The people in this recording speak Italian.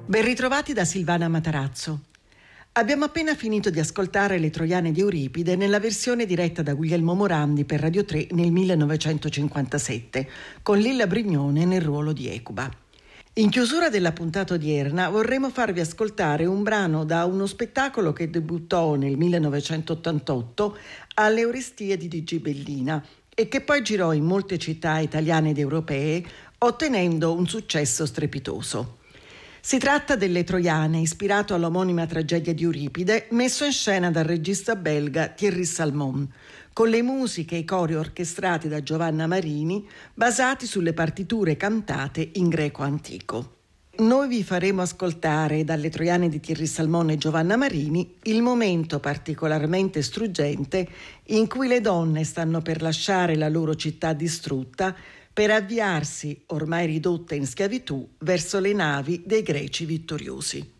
Ben ritrovati da Silvana Matarazzo. Abbiamo appena finito di ascoltare Le Troiane di Euripide nella versione diretta da Guglielmo Morandi per Radio 3 nel 1957, con Lilla Brignone nel ruolo di Ecuba. In chiusura della puntata odierna vorremmo farvi ascoltare un brano da uno spettacolo che debuttò nel 1988 alle Orestie di Gibellina e che poi girò in molte città italiane ed europee, ottenendo un successo strepitoso. Si tratta delle Troiane, ispirato all'omonima tragedia di Euripide, messo in scena dal regista belga Thierry Salmon, con le musiche e i cori orchestrati da Giovanna Marini, basati sulle partiture cantate in greco antico. Noi vi faremo ascoltare dalle Troiane di Thierry Salmon e Giovanna Marini il momento particolarmente struggente in cui le donne stanno per lasciare la loro città distrutta per avviarsi, ormai ridotte in schiavitù, verso le navi dei greci vittoriosi.